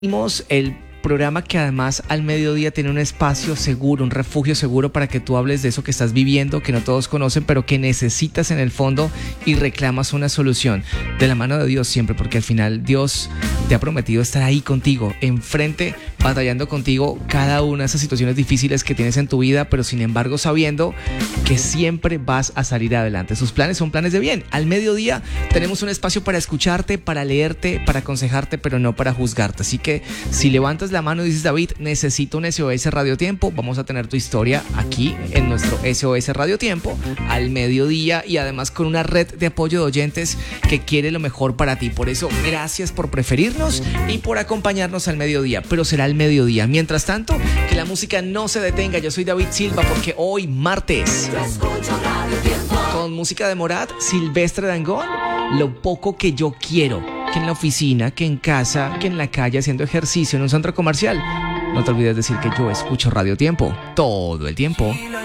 El programa que además al mediodía tiene un espacio seguro, un refugio seguro para que tú hables de eso que estás viviendo, que no todos conocen, pero que necesitas en el fondo y reclamas una solución de la mano de Dios siempre, porque al final Dios te ha prometido estar ahí contigo, enfrente, batallando contigo cada una de esas situaciones difíciles que tienes en tu vida, pero sin embargo sabiendo que siempre vas a salir adelante. Sus planes son planes de bien. Al mediodía tenemos un espacio para escucharte, para leerte, para aconsejarte, pero no para juzgarte. Así que si levantas la mano y dices: David, necesito un SOS Radio Tiempo, vamos a tener tu historia aquí en nuestro SOS Radio Tiempo al mediodía, y además con una red de apoyo de oyentes que quiere lo mejor para ti. Por eso, gracias por preferirnos y por acompañarnos al mediodía, pero será al mediodía. Mientras tanto, que la música no se detenga. Yo soy David Silva, porque hoy martes, con música de Morat, Silvestre Dangond, Lo poco que yo quiero, que en la oficina, que en casa, que en la calle haciendo ejercicio, en un centro comercial. No te olvides decir que yo escucho Radio Tiempo todo el tiempo.